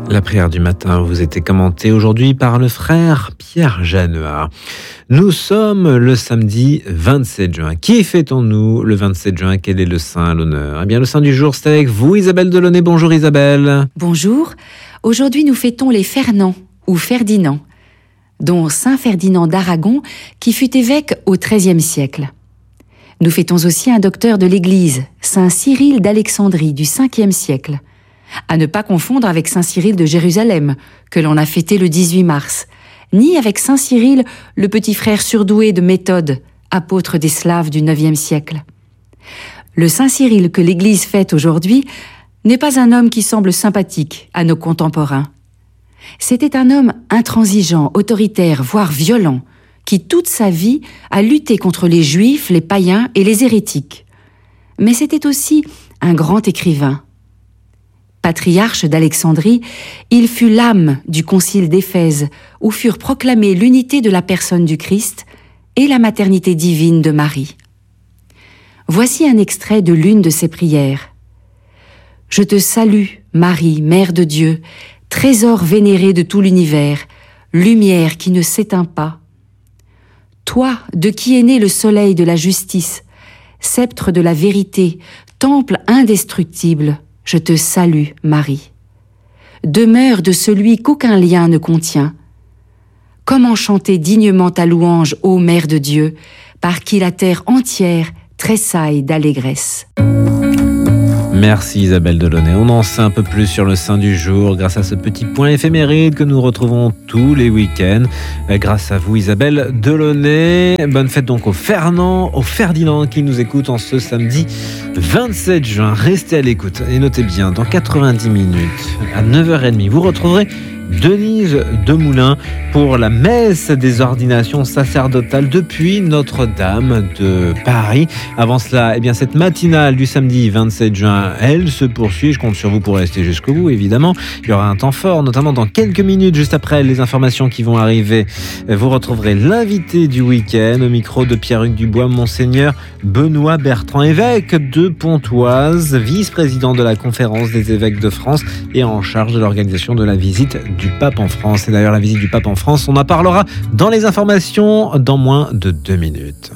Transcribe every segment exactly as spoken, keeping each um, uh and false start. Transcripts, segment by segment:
La prière du matin vous était commentée aujourd'hui par le frère Pierre Janneat. Nous sommes le samedi vingt-sept juin. Qui fêtons-nous le vingt-sept juin? Quel est le saint à l'honneur? Eh bien, le saint du jour, c'est avec vous, Isabelle Delaunay. Bonjour Isabelle. Bonjour. Aujourd'hui, nous fêtons les Fernand ou Ferdinand, dont saint Ferdinand d'Aragon, qui fut évêque au treizième siècle. Nous fêtons aussi un docteur de l'Église, saint Cyril d'Alexandrie du cinquième siècle. À ne pas confondre avec saint Cyril de Jérusalem, que l'on a fêté le dix-huit mars, ni avec saint Cyril, le petit frère surdoué de Méthode, apôtre des Slaves du neuvième siècle. Le saint Cyril que l'Église fête aujourd'hui n'est pas un homme qui semble sympathique à nos contemporains. C'était un homme intransigeant, autoritaire, voire violent, qui toute sa vie a lutté contre les Juifs, les païens et les hérétiques. Mais c'était aussi un grand écrivain. Patriarche d'Alexandrie, il fut l'âme du concile d'Éphèse, où furent proclamées l'unité de la personne du Christ et la maternité divine de Marie. Voici un extrait de l'une de ses prières. « Je te salue, Marie, Mère de Dieu, trésor vénéré de tout l'univers, lumière qui ne s'éteint pas. Toi, de qui est né le soleil de la justice, sceptre de la vérité, temple indestructible, je te salue, Marie. Demeure de celui qu'aucun lien ne contient. Comment chanter dignement ta louange, ô Mère de Dieu, par qui la terre entière tressaille d'allégresse. » Merci Isabelle Delaunay. On en sait un peu plus sur le saint du jour grâce à ce petit point éphéméride que nous retrouvons tous les week-ends. Grâce à vous Isabelle Delaunay. Bonne fête donc aux Fernand, aux Ferdinand qui nous écoutent en ce samedi vingt-sept juin. Restez à l'écoute et notez bien, dans quatre-vingt-dix minutes, à neuf heures trente, vous retrouverez Denise Demoulin pour la messe des ordinations sacerdotales depuis Notre-Dame de Paris. Avant cela, eh bien, cette matinale du samedi vingt-sept juin, elle se poursuit. Je compte sur vous pour rester jusqu'au bout, évidemment. Il y aura un temps fort, notamment dans quelques minutes, juste après les informations qui vont arriver. Vous retrouverez l'invité du week-end au micro de Pierre-Hugues Dubois, Monseigneur Benoît Bertrand, évêque de Pontoise, vice-président de la Conférence des évêques de France et en charge de l'organisation de la visite du pape en France. Et d'ailleurs, la visite du pape en France, on en parlera dans les informations dans moins de deux minutes.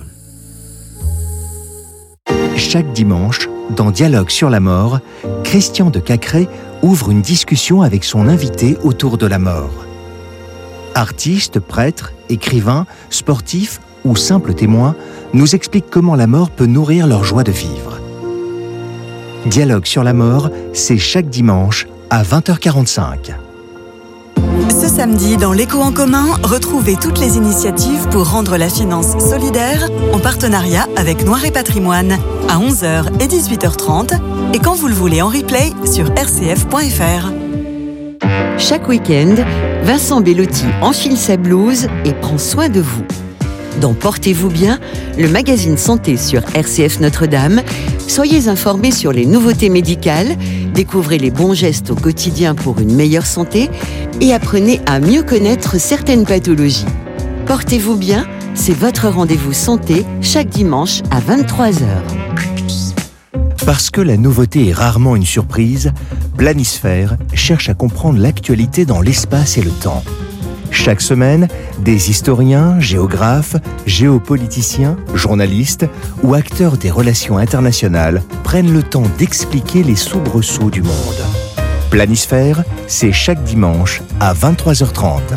Chaque dimanche, dans Dialogue sur la mort, Christian de Cacré ouvre une discussion avec son invité autour de la mort. Artistes, prêtres, écrivains, sportifs ou simples témoins nous expliquent comment la mort peut nourrir leur joie de vivre. Dialogue sur la mort, c'est chaque dimanche à vingt heures quarante-cinq. Ce samedi, dans l'Écho en commun, retrouvez toutes les initiatives pour rendre la finance solidaire en partenariat avec Noir et Patrimoine à onze heures et dix-huit heures trente et quand vous le voulez en replay sur r c f point f r. Chaque week-end, Vincent Bellotti enfile sa blouse et prend soin de vous. Dans Portez-vous bien, le magazine santé sur R C F Notre-Dame, soyez informés sur les nouveautés médicales, découvrez les bons gestes au quotidien pour une meilleure santé et apprenez à mieux connaître certaines pathologies. Portez-vous bien, c'est votre rendez-vous santé chaque dimanche à vingt-trois heures. Parce que la nouveauté est rarement une surprise, Planisphère cherche à comprendre l'actualité dans l'espace et le temps. Chaque semaine, des historiens, géographes, géopoliticiens, journalistes ou acteurs des relations internationales prennent le temps d'expliquer les soubresauts du monde. Planisphère, c'est chaque dimanche à vingt-trois heures trente.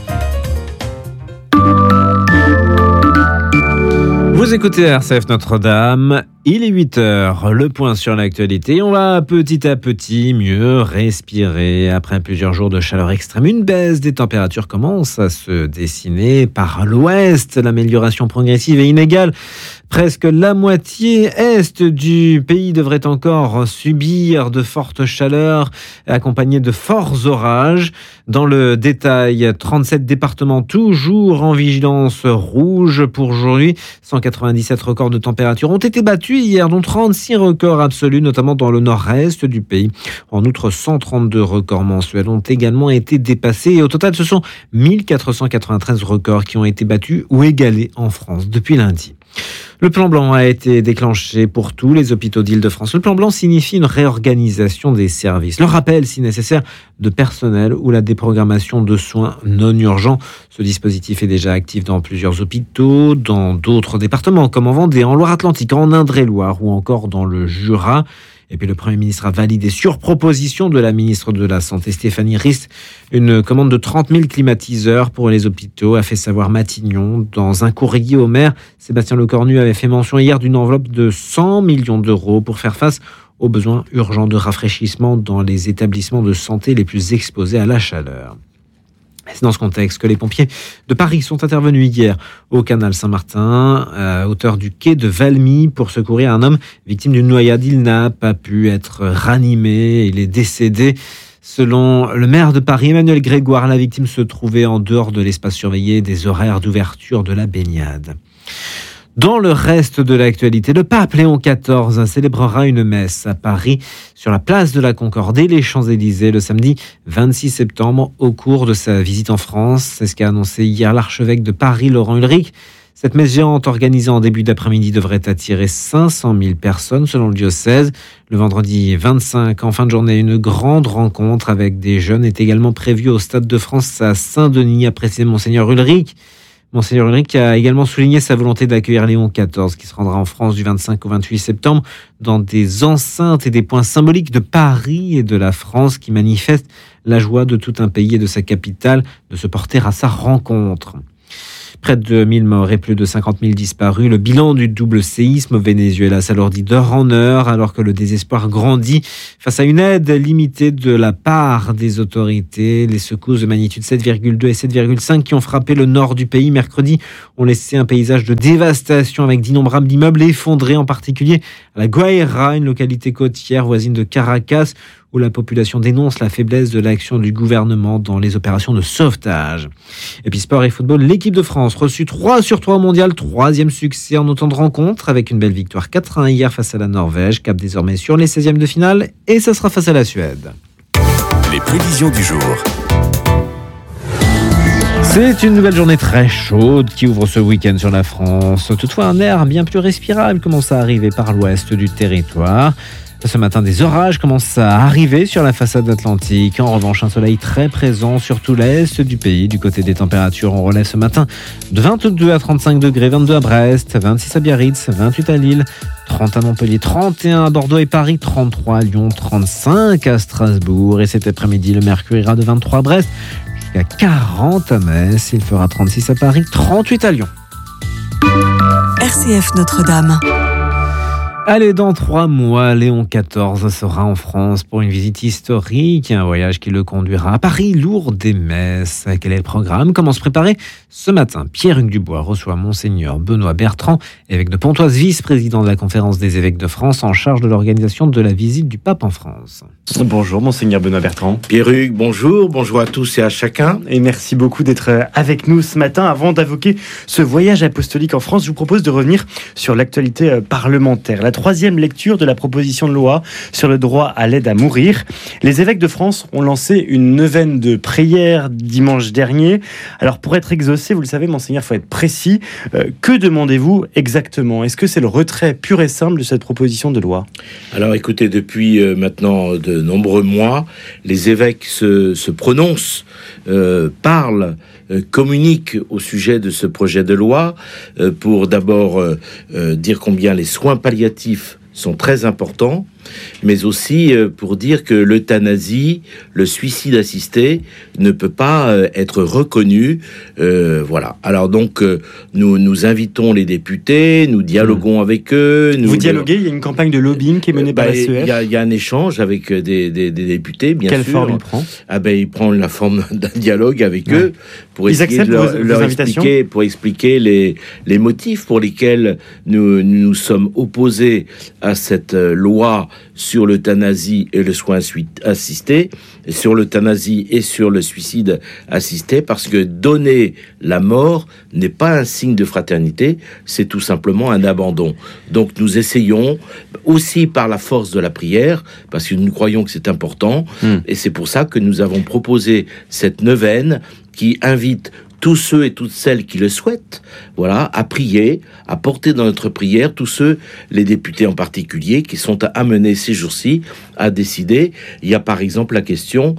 Vous écoutez R C F Notre-Dame, il est huit heures, le point sur l'actualité. On va petit à petit mieux respirer. Après plusieurs jours de chaleur extrême, une baisse des températures commence à se dessiner par l'ouest. L'amélioration progressive et inégale. Presque la moitié est du pays devrait encore subir de fortes chaleurs accompagnées de forts orages. Dans le détail, trente-sept départements toujours en vigilance rouge pour aujourd'hui. cent quatre-vingt-dix-sept records de température ont été battus hier, dont trente-six records absolus, notamment dans le nord-est du pays. En outre, cent trente-deux records mensuels ont également été dépassés. Et au total, ce sont mille quatre cent quatre-vingt-treize records qui ont été battus ou égalés en France depuis lundi. Le plan blanc a été déclenché pour tous les hôpitaux d'Île-de-France. Le plan blanc signifie une réorganisation des services, le rappel, si nécessaire, de personnel ou la déprogrammation de soins non urgents. Ce dispositif est déjà actif dans plusieurs hôpitaux, dans d'autres départements, comme en Vendée, en Loire-Atlantique, en Indre-et-Loire ou encore dans le Jura. Et puis le Premier ministre a validé, sur proposition de la ministre de la Santé Stéphanie Rist, une commande de trente mille climatiseurs pour les hôpitaux, a fait savoir Matignon. Dans un courrier au maire, Sébastien Lecornu avait fait mention hier d'une enveloppe de cent millions d'euros pour faire face aux besoins urgents de rafraîchissement dans les établissements de santé les plus exposés à la chaleur. C'est dans ce contexte que les pompiers de Paris sont intervenus hier au canal Saint-Martin, à hauteur du quai de Valmy, pour secourir un homme victime d'une noyade. Il n'a pas pu être ranimé, il est décédé. Selon le maire de Paris, Emmanuel Grégoire, la victime se trouvait en dehors de l'espace surveillé des horaires d'ouverture de la baignade. Dans le reste de l'actualité, le pape Léon quatorze célébrera une messe à Paris sur la place de la Concorde et les Champs-Élysées le samedi vingt-six septembre au cours de sa visite en France. C'est ce qu'a annoncé hier l'archevêque de Paris, Laurent Ulrich. Cette messe géante organisée en début d'après-midi devrait attirer cinq cent mille personnes selon le diocèse. Le vendredi vingt-cinq, en fin de journée, une grande rencontre avec des jeunes est également prévue au Stade de France à Saint-Denis, a précisé Monseigneur Ulrich. Monseigneur Ulrich a également souligné sa volonté d'accueillir Léon quatorze, qui se rendra en France du vingt-cinq au vingt-huit septembre dans des enceintes et des points symboliques de Paris et de la France qui manifestent la joie de tout un pays et de sa capitale de se porter à sa rencontre. Près de mille morts et plus de cinquante mille disparus. Le bilan du double séisme au Venezuela s'alourdit d'heure en heure alors que le désespoir grandit face à une aide limitée de la part des autorités. Les secousses de magnitude sept virgule deux et sept virgule cinq qui ont frappé le nord du pays mercredi ont laissé un paysage de dévastation avec d'innombrables immeubles effondrés, en particulier à la Guaira, une localité côtière voisine de Caracas, où la population dénonce la faiblesse de l'action du gouvernement dans les opérations de sauvetage. Et puis sport et football, l'équipe de France reçut trois sur trois au mondial, troisième succès en autant de rencontres, avec une belle victoire quatre à un hier face à la Norvège, cap désormais sur les seizièmes de finale, et ça sera face à la Suède. Les prévisions du jour. C'est une nouvelle journée très chaude qui ouvre ce week-end sur la France. Toutefois, un air bien plus respirable commence à arriver par l'ouest du territoire. Ce matin, des orages commencent à arriver sur la façade atlantique. En revanche, un soleil très présent sur tout l'est du pays. Du côté des températures, on relève ce matin de vingt-deux à trente-cinq degrés, vingt-deux à Brest, vingt-six à Biarritz, vingt-huit à Lille, trente à Montpellier, trente et un à Bordeaux et Paris, trente-trois à Lyon, trente-cinq à Strasbourg. Et cet après-midi, le mercure ira de vingt-trois à Brest jusqu'à quarante à Metz. Il fera trente-six à Paris, trente-huit à Lyon. R C F Notre-Dame. Allez, dans trois mois, Léon quatorze sera en France pour une visite historique, un voyage qui le conduira à Paris, Lourdes et Metz. Quel est le programme ? Comment se préparer ? Ce matin, Pierre-Hugues Dubois reçoit Monseigneur Benoît Bertrand, évêque de Pontoise, vice-président de la Conférence des évêques de France, en charge de l'organisation de la visite du pape en France. Bonjour, Monseigneur Benoît Bertrand. Pierre-Hugues, bonjour, bonjour à tous et à chacun. Et merci beaucoup d'être avec nous ce matin. Avant d'évoquer ce voyage apostolique en France, je vous propose de revenir sur l'actualité parlementaire. La troisième lecture de la proposition de loi sur le droit à l'aide à mourir. Les évêques de France ont lancé une neuvaine de prières dimanche dernier. Alors pour être exaucé, vous le savez, Monseigneur, il faut être précis. Euh, que demandez-vous exactement ? Est-ce que c'est le retrait pur et simple de cette proposition de loi ? Alors écoutez, depuis euh, maintenant de nombreux mois, les évêques se, se prononcent, euh, parlent, euh, communiquent au sujet de ce projet de loi euh, pour d'abord euh, euh, dire combien les soins palliatifs sont très importants, mais aussi pour dire que l'euthanasie, le suicide assisté, ne peut pas être reconnu. Euh, voilà. Alors donc, nous, nous invitons les députés, nous dialoguons mmh. avec eux. Nous, Vous dialoguez, il y a une campagne de lobbying qui est menée euh, bah, par la C E F. Il y a, il y a un échange avec des, des, des députés, bien Quelle sûr. Quelle forme il prend ? Ah ben, il prend la forme d'un dialogue avec ouais. eux pour Ils essayer de leur, vos, leur vos expliquer, pour expliquer les, les motifs pour lesquels nous nous sommes opposés à cette loi sur l'euthanasie et le soin assisté, sur l'euthanasie et sur le suicide assisté, parce que donner la mort n'est pas un signe de fraternité, c'est tout simplement un abandon. Donc nous essayons aussi par la force de la prière, parce que nous croyons que c'est important, mmh. et c'est pour ça que nous avons proposé cette neuvaine qui invite tous ceux et toutes celles qui le souhaitent, voilà, à prier, à porter dans notre prière tous ceux, les députés en particulier, qui sont amenés ces jours-ci à décider. Il y a par exemple la question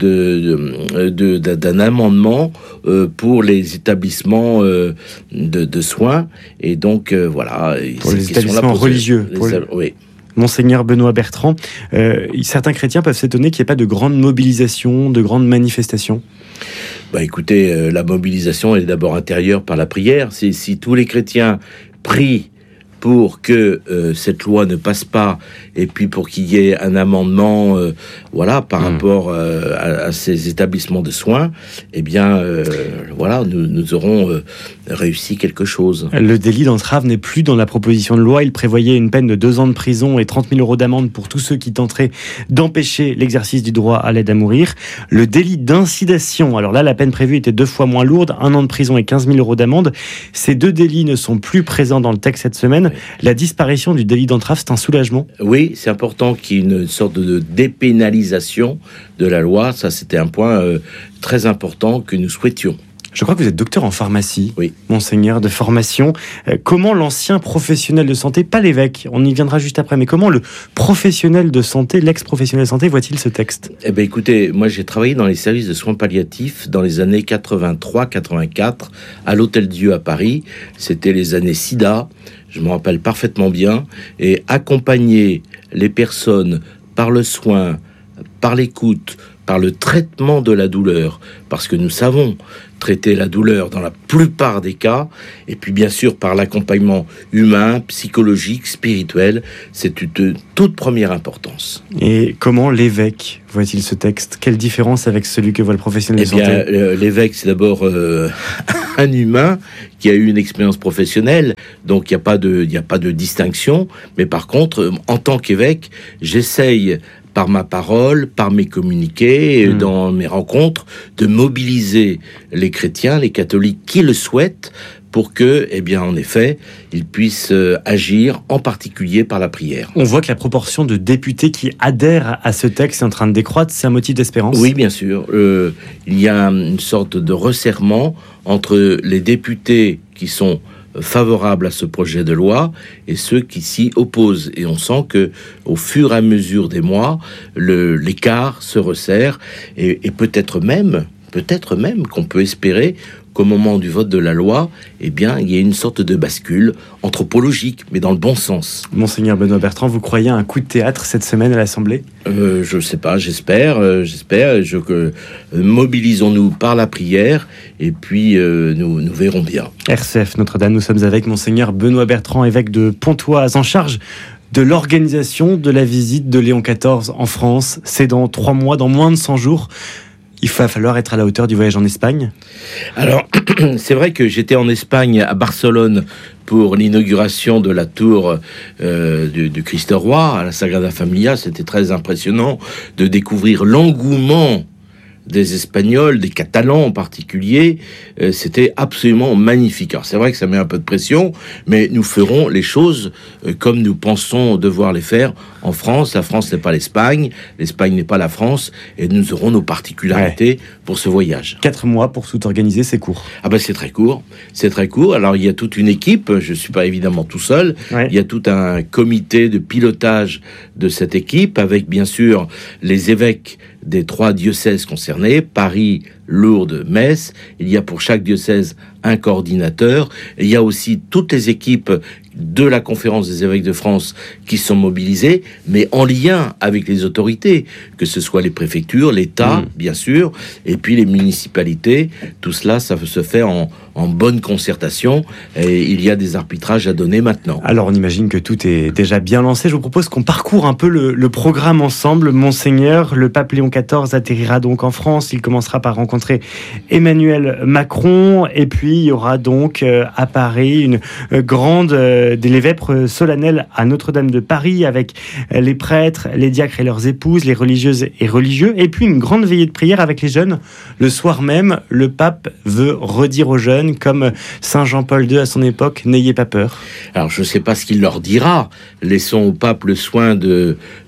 de, de, de, d'un amendement euh, pour les établissements euh, de, de soins, et donc euh, voilà. Pour les établissements religieux. Les, pour les, les... Oui. Monseigneur Benoît Bertrand, euh, certains chrétiens peuvent s'étonner qu'il n'y ait pas de grandes mobilisations, de grandes manifestations. Bah écoutez, euh, la mobilisation elle est d'abord intérieure par la prière. C'est, si tous les chrétiens prient pour que euh, cette loi ne passe pas, et puis pour qu'il y ait un amendement, euh, voilà, par mmh. rapport euh, à, à ces établissements de soins, eh bien, euh, voilà, nous, nous aurons euh, réussi quelque chose. Le délit d'entrave n'est plus dans la proposition de loi. Il prévoyait une peine de deux ans de prison et trente mille euros d'amende pour tous ceux qui tenteraient d'empêcher l'exercice du droit à l'aide à mourir. Le délit d'incitation, alors là, la peine prévue était deux fois moins lourde, un an de prison et quinze mille euros d'amende. Ces deux délits ne sont plus présents dans le texte cette semaine. La disparition du délit d'entrave, c'est un soulagement. Oui, c'est important qu'il y ait une sorte de dépénalisation de la loi. Ça, c'était un point euh, très important que nous souhaitions. Je crois que vous êtes docteur en pharmacie, oui. Monseigneur, de formation. Euh, comment l'ancien professionnel de santé, pas l'évêque, on y viendra juste après, mais comment le professionnel de santé, l'ex-professionnel de santé, voit-il ce texte ? Eh bien, écoutez, moi j'ai travaillé dans les services de soins palliatifs dans les années quatre-vingt-trois quatre-vingt-quatre à l'Hôtel-Dieu à Paris. C'était les années SIDA, je me rappelle parfaitement bien, et accompagner les personnes par le soin, par l'écoute, par le traitement de la douleur, parce que nous savons traiter la douleur dans la plupart des cas, et puis bien sûr par l'accompagnement humain, psychologique, spirituel, c'est une toute première importance. Et comment l'évêque voit-il ce texte ? Quelle différence avec celui que voit le professionnel de eh bien, santé ? euh, L'évêque, c'est d'abord euh, un humain qui a eu une expérience professionnelle, donc il n'y a pas de, il n'y a pas de distinction, mais par contre, en tant qu'évêque, j'essaye par ma parole, par mes communiqués, mmh. dans mes rencontres, de mobiliser les chrétiens, les catholiques qui le souhaitent, pour que, eh bien, en effet, ils puissent euh, agir, en particulier par la prière. On voit que la proportion de députés qui adhèrent à ce texte est en train de décroître. C'est un motif d'espérance ? Oui, bien sûr. Euh, il y a une sorte de resserrement entre les députés qui sont favorables à ce projet de loi et ceux qui s'y opposent. Et on sent que, au fur et à mesure des mois, le, l'écart se resserre et, et peut-être même, peut-être même qu'on peut espérer qu'au moment du vote de la loi, eh bien, il y a une sorte de bascule anthropologique, mais dans le bon sens. Monseigneur Benoît Bertrand, vous croyez à un coup de théâtre cette semaine à l'Assemblée ? euh, Je ne sais pas, j'espère, euh, j'espère. Je, que, euh, mobilisons-nous par la prière, et puis euh, nous, nous verrons bien. R C F Notre-Dame, nous sommes avec Monseigneur Benoît Bertrand, évêque de Pontoise, en charge de l'organisation de la visite de Léon quatorze en France. C'est dans trois mois, dans moins de cent jours. Il va falloir être à la hauteur du voyage en Espagne. Alors, c'est vrai que j'étais en Espagne, à Barcelone, pour l'inauguration de la tour euh, du, du Christ-Roi, à la Sagrada Familia. C'était très impressionnant de découvrir l'engouement des Espagnols, des Catalans en particulier. Euh, c'était absolument magnifique. Alors, c'est vrai que ça met un peu de pression, mais nous ferons les choses euh, comme nous pensons devoir les faire en France. La France n'est pas l'Espagne, l'Espagne n'est pas la France, et nous aurons nos particularités ouais. pour ce voyage. Quatre mois pour tout organiser, c'est court. Ah ben c'est très court, c'est très court. Alors il y a toute une équipe, je suis pas évidemment tout seul, ouais. il y a tout un comité de pilotage de cette équipe, avec bien sûr les évêques des trois diocèses concernés, Paris, Lourdes, Metz. Il y a pour chaque diocèse un coordinateur. Et il y a aussi toutes les équipes de la Conférence des évêques de France qui sont mobilisées, mais en lien avec les autorités, que ce soit les préfectures, l'État, mmh. bien sûr, et puis les municipalités. Tout cela, ça se fait en, en bonne concertation, et il y a des arbitrages à donner maintenant. Alors, on imagine que tout est déjà bien lancé. Je vous propose qu'on parcourt un peu le, le programme ensemble. Monseigneur, le pape Léon quatorze atterrira donc en France. Il commencera par rencontrer Emmanuel Macron, et puis il y aura donc euh, à Paris une euh, grande euh, des vêpres solennelles à Notre-Dame de Paris, avec euh, les prêtres, les diacres et leurs épouses, les religieuses et religieux, et puis une grande veillée de prière avec les jeunes. Le soir même, le pape veut redire aux jeunes, comme Saint Jean-Paul deux à son époque, n'ayez pas peur. Alors je ne sais pas ce qu'il leur dira. Laissons au pape le soin de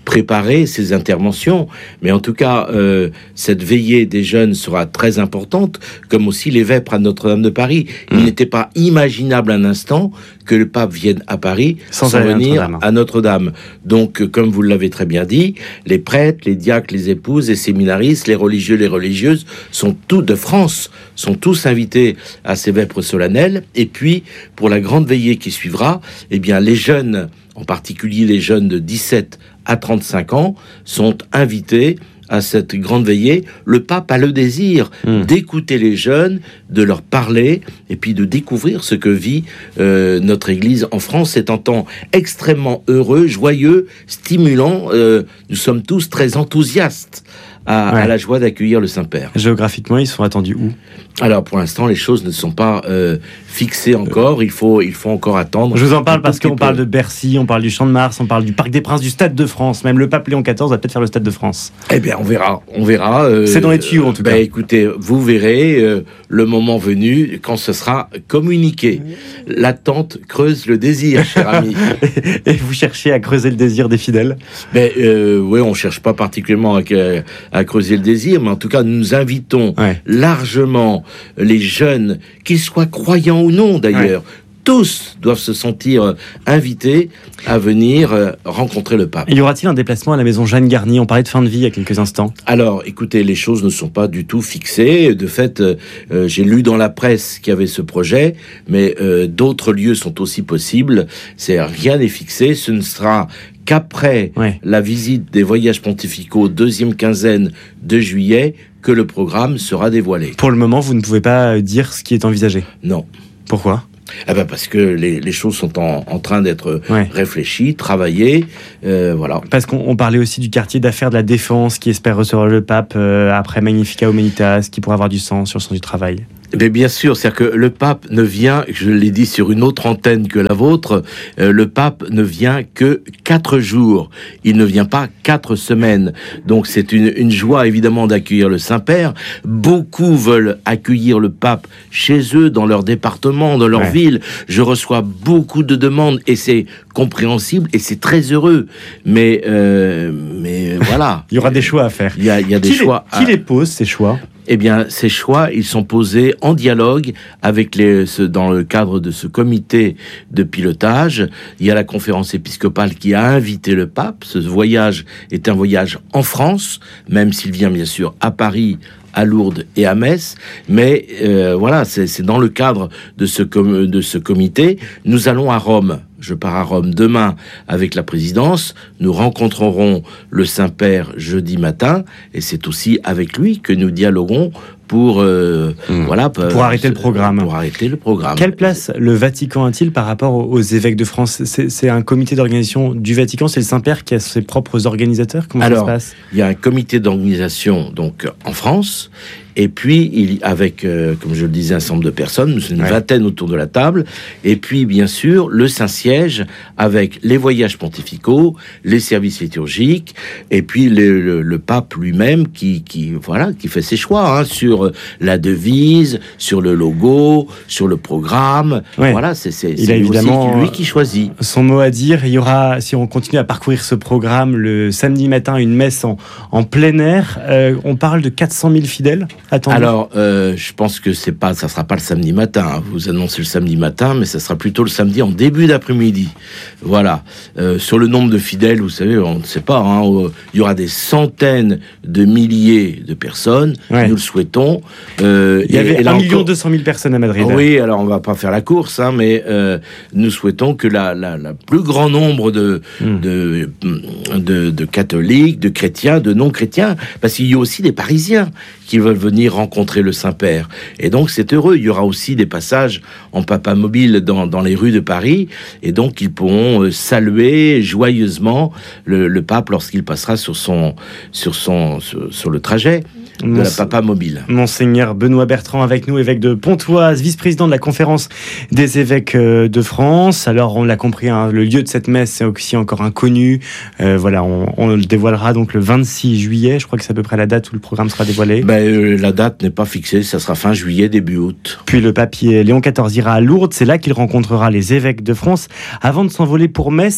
préparer ces interventions. Mais en tout cas, euh, cette veillée des jeunes sera très importante, comme aussi les vêpres à Notre-Dame de Paris. Il mmh. n'était pas imaginable un instant que le pape vienne à Paris sans, sans venir Notre-Dame. à Notre-Dame. Donc, comme vous l'avez très bien dit, les prêtres, les diacres, les épouses, les séminaristes, les religieux, les religieuses sont tous de France, sont tous invités à ces vêpres solennelles. Et puis, pour la grande veillée qui suivra, eh bien, les jeunes, en particulier les jeunes de dix-sept à trente-cinq ans, sont invités à cette grande veillée. Le pape a le désir mmh. d'écouter les jeunes, de leur parler et puis de découvrir ce que vit euh, notre Église en France. C'est un temps extrêmement heureux, joyeux, stimulant. Euh, nous sommes tous très enthousiastes à, ouais. à la joie d'accueillir le Saint-Père. Géographiquement, ils sont attendus où ? Alors, pour l'instant, les choses ne sont pas euh, fixées encore. Il faut, il faut encore attendre. Je vous en parle parce qu'on parle de Bercy, on parle du Champ de Mars, on parle du Parc des Princes, du Stade de France. Même le pape Léon quatorze va peut-être faire le Stade de France. Eh bien, on verra. On verra. Euh, C'est dans les tuyaux, en tout bah, cas. Écoutez, vous verrez euh, le moment venu quand ce sera communiqué. L'attente creuse le désir, cher ami. Et vous cherchez à creuser le désir des fidèles ? Ben, euh, oui, on ne cherche pas particulièrement à, à creuser le désir, mais en tout cas, nous invitons ouais. largement les jeunes, qu'ils soient croyants ou non d'ailleurs, ouais. tous doivent se sentir invités à venir rencontrer le pape. Y aura-t-il un déplacement à la maison Jeanne Garnier ? On parlait de fin de vie il y a quelques instants. Alors, écoutez, les choses ne sont pas du tout fixées. De fait, euh, j'ai lu dans la presse qu'il y avait ce projet, mais euh, d'autres lieux sont aussi possibles. C'est, rien n'est fixé. Ce ne sera qu'après ouais. la visite des voyages pontificaux, deuxième quinzaine de juillet, que le programme sera dévoilé. Pour le moment, vous ne pouvez pas dire ce qui est envisagé ? Non. Pourquoi ? Eh ben parce que les, les choses sont en, en train d'être ouais. réfléchies, travaillées, euh, voilà. Parce qu'on on parlait aussi du quartier d'affaires de la Défense qui espère recevoir le pape euh, après Magnificat Humanitas, qui pourrait avoir du sens sur le sens du travail. Mais bien sûr, c'est-à-dire que le pape ne vient, je l'ai dit sur une autre antenne que la vôtre, euh, le pape ne vient que quatre jours. Il ne vient pas quatre semaines. Donc c'est une, une joie évidemment d'accueillir le Saint-Père. Beaucoup veulent accueillir le pape chez eux, dans leur département, dans leur ouais. ville. Je reçois beaucoup de demandes et c'est compréhensible et c'est très heureux. Mais, euh, mais voilà. Il y aura des choix à faire. Il y a, il y a des qui choix. Les, à... Qui les pose, ces choix ? Eh bien, ces choix, ils sont posés en dialogue avec les, ce, dans le cadre de ce comité de pilotage. Il y a la conférence épiscopale qui a invité le pape. Ce voyage est un voyage en France, même s'il vient bien sûr à Paris, à Lourdes et à Metz, mais euh, voilà, c'est, c'est dans le cadre de ce, com- de ce comité. Nous allons à Rome. Je pars à Rome demain avec la présidence. Nous rencontrerons le Saint-Père jeudi matin, et c'est aussi avec lui que nous dialoguerons pour euh, mmh. voilà pour, pour arrêter le programme. Pour arrêter le programme. Quelle place le Vatican a-t-il par rapport aux évêques de France ? C'est, c'est un comité d'organisation du Vatican, c'est le Saint-Père qui a ses propres organisateurs. Comment Alors, ça se passe ? Il y a un comité d'organisation donc en France. Et puis, il, avec, euh, comme je le disais, un certain nombre de personnes, nous sommes une ouais. vingtaine autour de la table. Et puis, bien sûr, le Saint-Siège, avec les voyages pontificaux, les services liturgiques, et puis le, le, le pape lui-même qui, qui, voilà, qui fait ses choix hein, sur la devise, sur le logo, sur le programme. Ouais. Voilà, c'est, c'est, il c'est a évidemment aussi lui qui choisit. Son mot à dire. Il y aura, si on continue à parcourir ce programme, le samedi matin, une messe en, en plein air. Euh, on parle de quatre cent mille fidèles. Attendez. Alors, euh, je pense que c'est pas, ça sera pas le samedi matin. Hein. Vous annoncez le samedi matin, mais ça sera plutôt le samedi en début d'après-midi. Voilà. Euh, sur le nombre de fidèles, vous savez, on ne sait pas. Hein, euh, il y aura des centaines de milliers de personnes. Ouais. Nous le souhaitons. Euh, il y avait un million deux cent mille personnes à Madrid. Oui, alors on va pas faire la course, hein, mais euh, nous souhaitons que la, la, la plus grand nombre de, mmh. de, de, de catholiques, de chrétiens, de non-chrétiens, parce qu'il y a aussi des Parisiens qui veulent venir rencontrer le Saint-Père. Et donc, c'est heureux. Il y aura aussi des passages en papa mobile dans, dans les rues de Paris. Et donc, ils pourront saluer joyeusement le, le pape lorsqu'il passera sur son, sur son, sur, sur le trajet de Mons... la papa mobile. Monseigneur Benoît Bertrand avec nous, évêque de Pontoise, vice-président de la conférence des évêques de France. Alors, on l'a compris, hein, le lieu de cette messe, c'est aussi encore inconnu. Euh, voilà, on, on le dévoilera donc le vingt-six juillet. Je crois que c'est à peu près la date où le programme sera dévoilé. Ben, euh, la date n'est pas fixée, ça sera fin juillet, début août. Puis le papier Léon quatorze ira à Lourdes, c'est là qu'il rencontrera les évêques de France avant de s'envoler pour Metz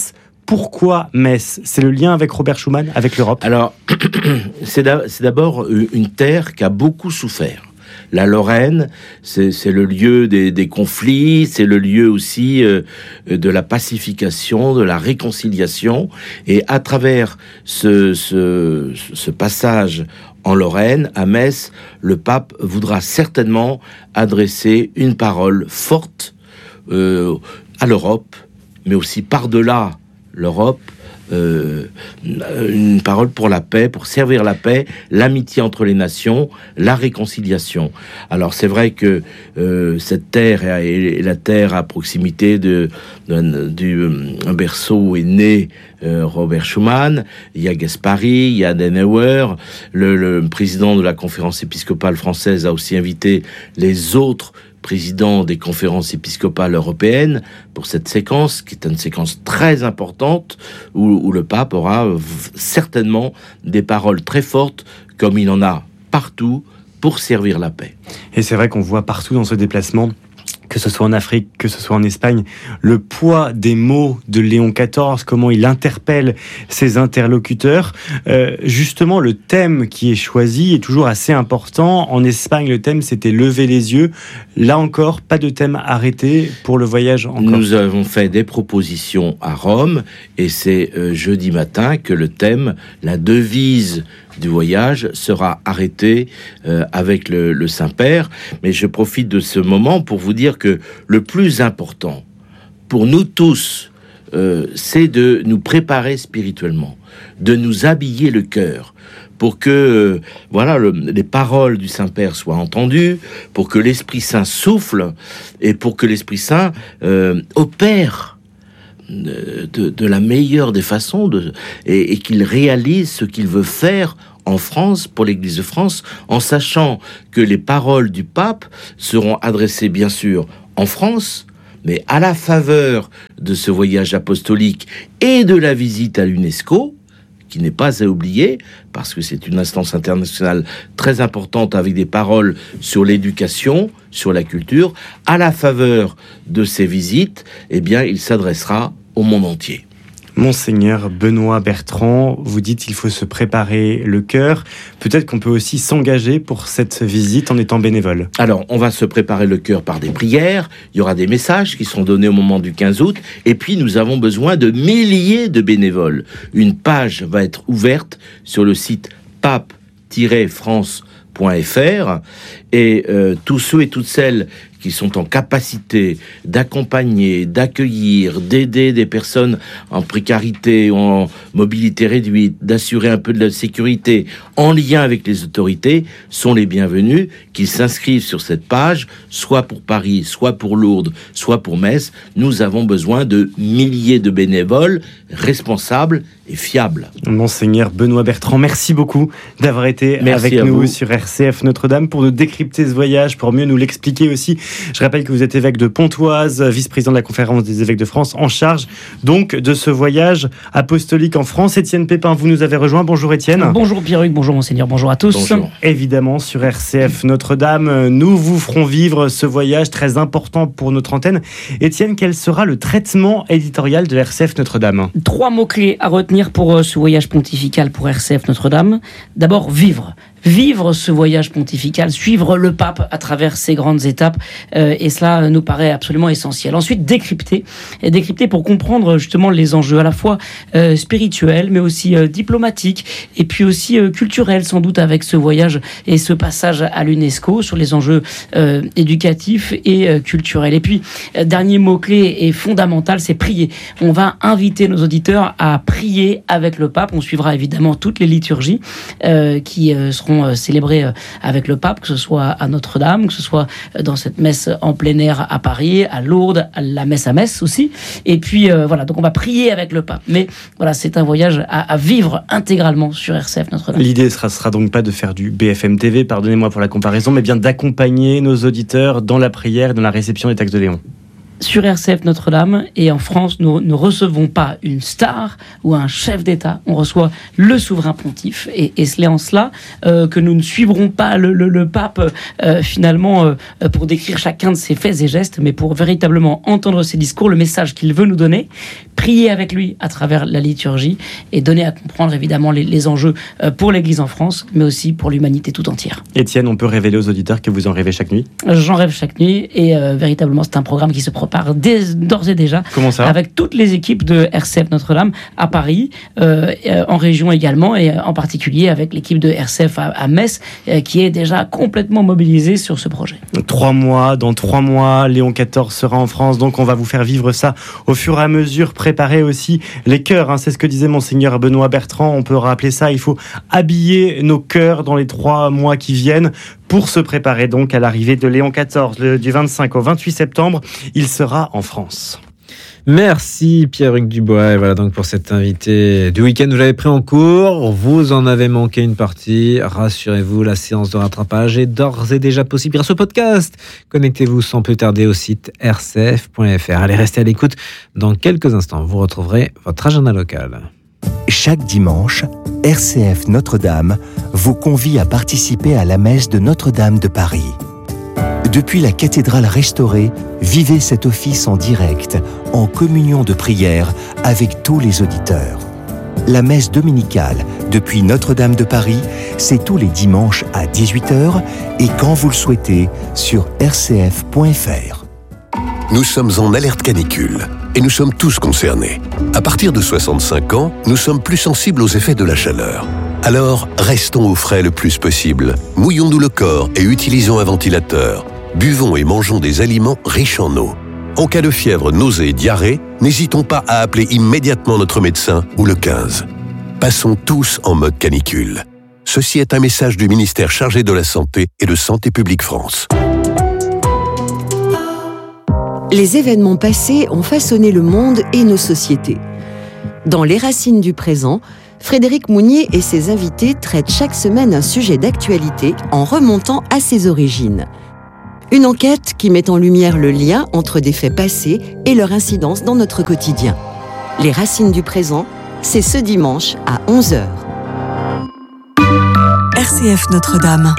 Pourquoi Metz ? C'est le lien avec Robert Schuman, avec l'Europe ? Alors, c'est d'abord une terre qui a beaucoup souffert. La Lorraine, c'est, c'est le lieu des, des conflits, c'est le lieu aussi euh, de la pacification, de la réconciliation. Et à travers ce, ce, ce passage en Lorraine, à Metz, le pape voudra certainement adresser une parole forte euh, à l'Europe, mais aussi par-delà l'Europe, Euh, une parole pour la paix, pour servir la paix, l'amitié entre les nations, la réconciliation. Alors c'est vrai que euh, cette terre est la terre à proximité de, de, du un berceau où est né euh, Robert Schuman. Il y a Gaspari, il y a Adenauer. Le, le président de la conférence épiscopale française a aussi invité les autres président des conférences épiscopales européennes pour cette séquence, qui est une séquence très importante, où, où le pape aura certainement des paroles très fortes, comme il en a partout, pour servir la paix. Et c'est vrai qu'on voit partout dans ce déplacement, que ce soit en Afrique, que ce soit en Espagne, le poids des mots de Léon quatorze, comment il interpelle ses interlocuteurs. Euh, justement, le thème qui est choisi est toujours assez important. En Espagne, le thème, c'était « Lever les yeux ». Là encore, pas de thème arrêté pour le voyage encore. Nous avons fait des propositions à Rome, et c'est euh, jeudi matin que le thème, la devise du voyage sera arrêté euh, avec le, le Saint-Père. Mais je profite de ce moment pour vous dire que le plus important pour nous tous, euh, c'est de nous préparer spirituellement, de nous habiller le cœur, pour que euh, voilà le, les paroles du Saint-Père soient entendues, pour que l'Esprit Saint souffle, et pour que l'Esprit Saint euh, opère De, de, de la meilleure des façons de, et, et qu'il réalise ce qu'il veut faire en France, pour l'Église de France, en sachant que les paroles du pape seront adressées bien sûr en France, mais à la faveur de ce voyage apostolique et de la visite à l'UNESCO, qui n'est pas à oublier, parce que c'est une instance internationale très importante avec des paroles sur l'éducation, sur la culture. À la faveur de ces visites, eh bien, il s'adressera au monde entier. Monseigneur Benoît Bertrand, vous dites qu'il faut se préparer le cœur. Peut-être qu'on peut aussi s'engager pour cette visite en étant bénévole. Alors, on va se préparer le cœur par des prières. Il y aura des messages qui seront donnés au moment du quinze août. Et puis, nous avons besoin de milliers de bénévoles. Une page va être ouverte sur le site pape tiret france point f r et euh, tous ceux et toutes celles qui sont en capacité d'accompagner, d'accueillir, d'aider des personnes en précarité ou en mobilité réduite, d'assurer un peu de la sécurité en lien avec les autorités, sont les bienvenus, qu'ils s'inscrivent sur cette page, soit pour Paris, soit pour Lourdes, soit pour Metz. Nous avons besoin de milliers de bénévoles responsables et fiables. Monseigneur Benoît Bertrand, merci beaucoup d'avoir été merci avec nous vous. sur R C F Notre-Dame pour nous décrypter ce voyage, pour mieux nous l'expliquer aussi. Je rappelle que vous êtes évêque de Pontoise, vice-président de la Conférence des évêques de France, en charge donc de ce voyage apostolique en France. Étienne Pépin, vous nous avez rejoint. Bonjour Étienne. Bonjour Pierruc, bonjour Monseigneur, bonjour à tous. Bonjour. Évidemment, sur R C F Notre-Dame, nous vous ferons vivre ce voyage très important pour notre antenne. Étienne, quel sera le traitement éditorial de R C F Notre-Dame ? Trois mots-clés à retenir pour ce voyage pontifical pour R C F Notre-Dame. D'abord, vivre. Vivre ce voyage pontifical, suivre le pape à travers ces grandes étapes, euh, et cela nous paraît absolument essentiel. Ensuite, décrypter, et décrypter pour comprendre justement les enjeux à la fois euh, spirituels, mais aussi euh, diplomatiques, et puis aussi euh, culturels, sans doute, avec ce voyage et ce passage à l'UNESCO sur les enjeux euh, éducatifs et euh, culturels. Et puis, euh, dernier mot-clé et fondamental, c'est prier. On va inviter nos auditeurs à prier avec le pape. On suivra évidemment toutes les liturgies euh, qui euh, seront célébrés avec le pape, que ce soit à Notre-Dame, que ce soit dans cette messe en plein air à Paris, à Lourdes, à la messe à Metz aussi. Et puis euh, voilà, donc on va prier avec le pape. Mais voilà, c'est un voyage à, à vivre intégralement sur R C F Notre-Dame. L'idée ne sera, sera donc pas de faire du B F M T V, pardonnez-moi pour la comparaison, mais bien d'accompagner nos auditeurs dans la prière et dans la réception des textes de Léon. Sur R C F Notre-Dame, et en France, nous ne recevons pas une star ou un chef d'État, on reçoit le souverain pontife, et, et c'est en cela euh, que nous ne suivrons pas le, le, le pape euh, finalement euh, pour décrire chacun de ses faits et gestes, mais pour véritablement entendre ses discours, le message qu'il veut nous donner, prier avec lui à travers la liturgie et donner à comprendre évidemment les, les enjeux pour l'Église en France, mais aussi pour l'humanité tout entière. Étienne, on peut révéler aux auditeurs que vous en rêvez chaque nuit ? J'en rêve chaque nuit et euh, véritablement c'est un programme qui se prépare dès, d'ores et déjà. Comment ça ? Avec toutes les équipes de R C F Notre-Dame à Paris, euh, en région également, et en particulier avec l'équipe de R C F à, à Metz, euh, qui est déjà complètement mobilisée sur ce projet. Trois mois, dans trois mois, Léon quatorze sera en France, donc on va vous faire vivre ça au fur et à mesure, préparer aussi les cœurs, hein, c'est ce que disait Monseigneur Benoît Bertrand, on peut rappeler ça, il faut habiller nos cœurs dans les trois mois qui viennent pour se préparer donc à l'arrivée de Léon quatorze, le, du vingt-cinq au vingt-huit septembre, il sera en France. Merci Pierre-Hugues Dubois. Et voilà donc pour cet invité du week-end. Vous l'avez pris en cours, vous en avez manqué une partie. Rassurez-vous, la séance de rattrapage est d'ores et déjà possible grâce au podcast. Connectez-vous sans plus tarder au site r c f point f r. Allez, restez à l'écoute. Dans quelques instants, vous retrouverez votre agenda local. Chaque dimanche, R C F Notre-Dame vous convie à participer à la messe de Notre-Dame de Paris. Depuis la cathédrale restaurée, vivez cet office en direct, en communion de prière avec tous les auditeurs. La messe dominicale depuis Notre-Dame de Paris, c'est tous les dimanches à dix-huit heures et quand vous le souhaitez sur r c f point f r. Nous sommes en alerte canicule et nous sommes tous concernés. À partir de soixante-cinq ans, nous sommes plus sensibles aux effets de la chaleur. Alors, restons au frais le plus possible. Mouillons-nous le corps et utilisons un ventilateur. Buvons et mangeons des aliments riches en eau. En cas de fièvre, nausée et diarrhée, n'hésitons pas à appeler immédiatement notre médecin ou le quinze. Passons tous en mode canicule. Ceci est un message du ministère chargé de la Santé et de Santé publique France. Les événements passés ont façonné le monde et nos sociétés. Dans Les Racines du présent, Frédéric Mounier et ses invités traitent chaque semaine un sujet d'actualité en remontant à ses origines. Une enquête qui met en lumière le lien entre des faits passés et leur incidence dans notre quotidien. Les Racines du présent, c'est ce dimanche à onze heures. R C F Notre-Dame.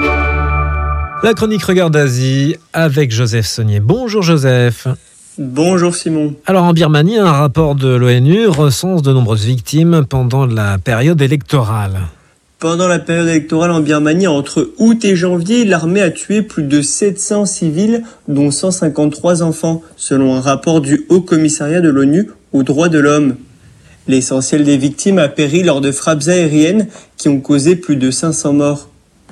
La chronique Regard d'Asie avec Joseph Saunier. Bonjour Joseph. Bonjour Simon. Alors en Birmanie, un rapport de l'ONU recense de nombreuses victimes pendant la période électorale. Pendant la période électorale en Birmanie, entre août et janvier, l'armée a tué plus de sept cents civils, dont cent cinquante-trois enfants, selon un rapport du Haut Commissariat de l'ONU aux droits de l'homme. L'essentiel des victimes a péri lors de frappes aériennes qui ont causé plus de cinq cents morts.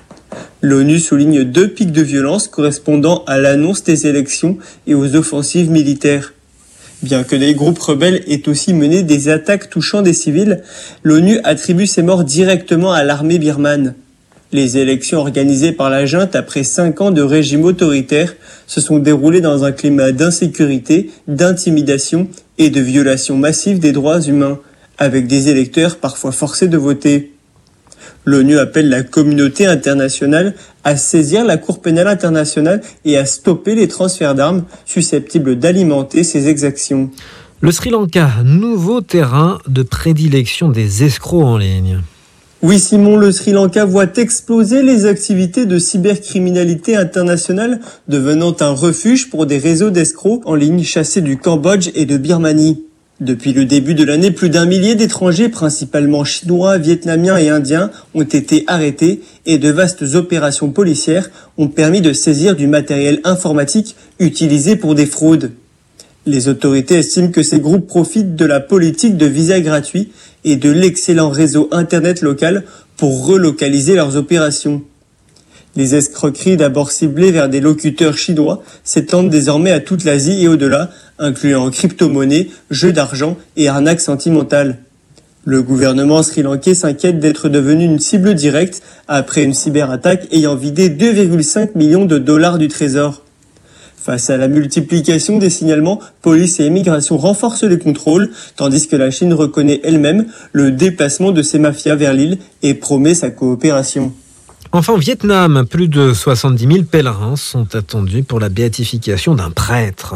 L'ONU souligne deux pics de violence correspondant à l'annonce des élections et aux offensives militaires. Bien que les groupes rebelles aient aussi mené des attaques touchant des civils, l'ONU attribue ces morts directement à l'armée birmane. Les élections organisées par la junte après cinq ans de régime autoritaire se sont déroulées dans un climat d'insécurité, d'intimidation et de violation massive des droits humains, avec des électeurs parfois forcés de voter. L'ONU appelle la communauté internationale à saisir la Cour pénale internationale et à stopper les transferts d'armes susceptibles d'alimenter ces exactions. Le Sri Lanka, nouveau terrain de prédilection des escrocs en ligne. Oui Simon, le Sri Lanka voit exploser les activités de cybercriminalité internationale, devenant un refuge pour des réseaux d'escrocs en ligne chassés du Cambodge et de Birmanie. Depuis le début de l'année, plus d'un millier d'étrangers, principalement chinois, vietnamiens et indiens, ont été arrêtés et de vastes opérations policières ont permis de saisir du matériel informatique utilisé pour des fraudes. Les autorités estiment que ces groupes profitent de la politique de visa gratuit et de l'excellent réseau Internet local pour relocaliser leurs opérations. Les escroqueries d'abord ciblées vers des locuteurs chinois s'étendent désormais à toute l'Asie et au-delà, incluant crypto-monnaies, jeux d'argent et arnaques sentimentales. Le gouvernement sri-lankais s'inquiète d'être devenu une cible directe après une cyberattaque ayant vidé deux virgule cinq millions de dollars du trésor. Face à la multiplication des signalements, police et immigration renforcent les contrôles, tandis que la Chine reconnaît elle-même le déplacement de ces mafias vers l'île et promet sa coopération. Enfin, au Vietnam, plus de soixante-dix mille pèlerins sont attendus pour la béatification d'un prêtre.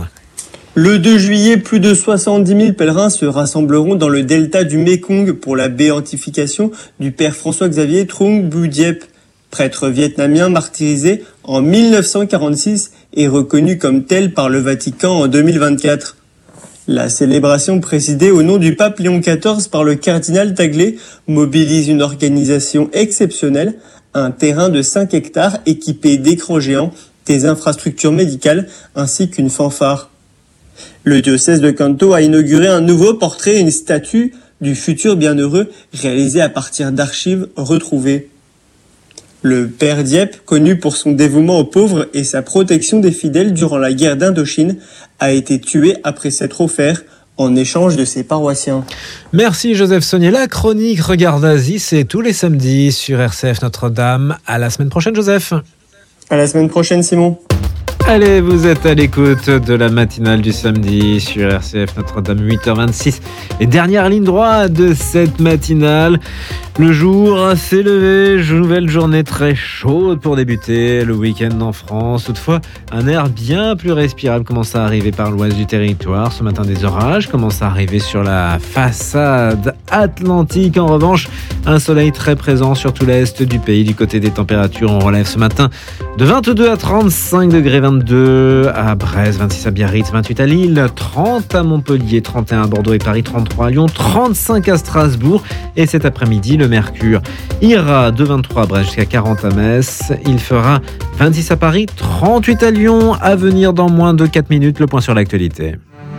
Le deux juillet, plus de soixante-dix mille pèlerins se rassembleront dans le delta du Mekong pour la béatification du père François-Xavier Trong Bu Diep, prêtre vietnamien martyrisé en mille neuf cent quarante-six et reconnu comme tel par le Vatican en deux mille vingt-quatre. La célébration présidée au nom du pape Léon quatorze par le cardinal Taglé mobilise une organisation exceptionnelle, un terrain de cinq hectares équipé d'écrans géants, des infrastructures médicales ainsi qu'une fanfare. Le diocèse de Kanto a inauguré un nouveau portrait et une statue du futur bienheureux réalisé à partir d'archives retrouvées. Le père Dieppe, connu pour son dévouement aux pauvres et sa protection des fidèles durant la guerre d'Indochine, a été tué après s'être offert en échange de ses paroissiens. Merci Joseph Saunier. La chronique Regarde Asie, c'est tous les samedis sur R C F Notre-Dame. À la semaine prochaine, Joseph. À la semaine prochaine, Simon. Allez, vous êtes à l'écoute de la matinale du samedi sur R C F Notre-Dame, huit heures vingt-six. Et dernière ligne droite de cette matinale. Le jour s'est levé, nouvelle journée très chaude pour débuter le week-end en France. Toutefois, un air bien plus respirable commence à arriver par l'ouest du territoire. Ce matin, des orages commencent à arriver sur la façade atlantique. En revanche, un soleil très présent sur tout l'est du pays. Du côté des températures, on relève ce matin de vingt-deux à trente-cinq degrés, vingt-deux à Brest, vingt-six à Biarritz, vingt-huit à Lille, trente à Montpellier, trente et un à Bordeaux et Paris, trente-trois à Lyon, trente-cinq à Strasbourg. Et cet après-midi, le mercure ira de vingt-trois à Brest jusqu'à quarante à Metz. Il fera vingt-six à Paris, trente-huit à Lyon. À venir dans moins de quatre minutes, le point sur l'actualité.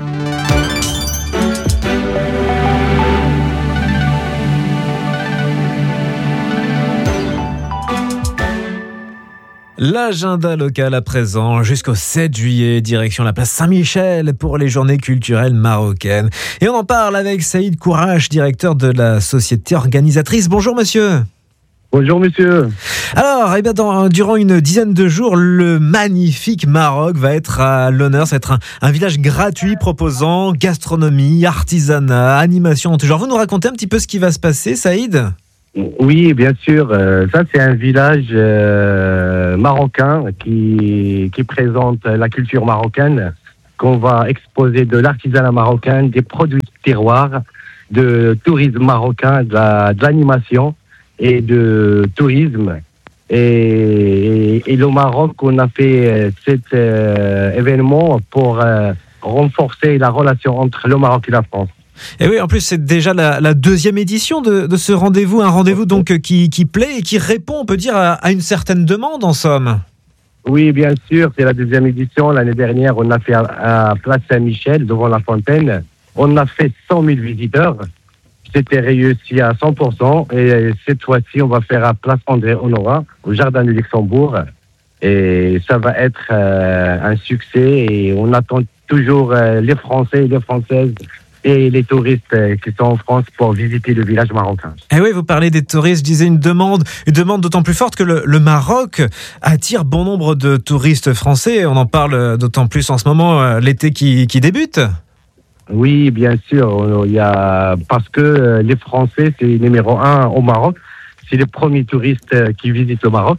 L'agenda local à présent, jusqu'au sept juillet, direction la place Saint-Michel pour les journées culturelles marocaines. Et on en parle avec Saïd Kourache, directeur de la société organisatrice. Bonjour monsieur. Bonjour monsieur. Alors, eh bien, dans, durant une dizaine de jours, le magnifique Maroc va être à l'honneur. Ça va être un, un village gratuit proposant gastronomie, artisanat, animation en tout genre. Vous nous racontez un petit peu ce qui va se passer, Saïd ? Oui, bien sûr. Euh, ça, c'est un village euh, marocain qui, qui présente la culture marocaine, qu'on va exposer de l'artisanat marocain, des produits de terroir, de tourisme marocain, de, la, de l'animation et de tourisme. Et, et, et le Maroc, on a fait cet euh, événement pour euh, renforcer la relation entre le Maroc et la France. Et oui, en plus, c'est déjà la, la deuxième édition de, de ce rendez-vous, un rendez-vous donc qui, qui plaît et qui répond, on peut dire, à, à une certaine demande, en somme. Oui, bien sûr, c'est la deuxième édition. L'année dernière, on a fait à, à Place Saint-Michel, devant la fontaine. On a fait cent mille visiteurs. C'était réussi à cent pour cent. Et cette fois-ci, on va faire à Place André-Honorat, au Jardin du Luxembourg. Et ça va être euh, un succès. Et on attend toujours euh, les Français et les Françaises et les touristes qui sont en France pour visiter le village marocain. Eh oui, vous parlez des touristes, je disais une demande, une demande d'autant plus forte que le, le Maroc attire bon nombre de touristes français. On en parle d'autant plus en ce moment, l'été qui, qui débute. Oui, bien sûr. Il y a, parce que les Français, c'est numéro un au Maroc. C'est les premiers touristes qui visitent le Maroc.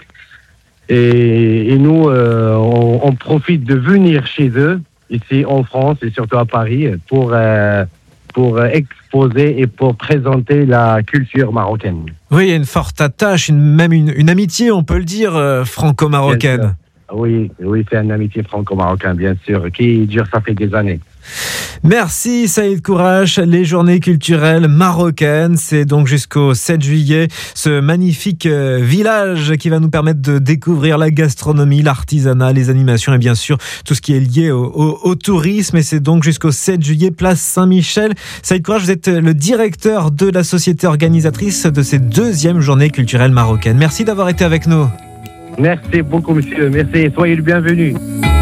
Et, et nous, euh, on, on profite de venir chez eux, ici en France et surtout à Paris, pour... Euh, pour exposer et pour présenter la culture marocaine. Oui, il y a une forte attache, une, même une, une amitié, on peut le dire, euh, franco-marocaine. Oui, oui, c'est une amitié franco-marocaine, bien sûr, qui dure, ça fait des années. Merci Saïd Kourache. Les journées culturelles marocaines, c'est donc jusqu'au sept juillet, ce magnifique village qui va nous permettre de découvrir la gastronomie, l'artisanat, les animations et bien sûr tout ce qui est lié au, au, au tourisme. Et c'est donc jusqu'au sept juillet, place Saint-Michel. Saïd Kourache, vous êtes le directeur de la société organisatrice de ces deuxièmes journées culturelles marocaines. Merci d'avoir été avec nous. Merci beaucoup monsieur, merci, soyez le bienvenu.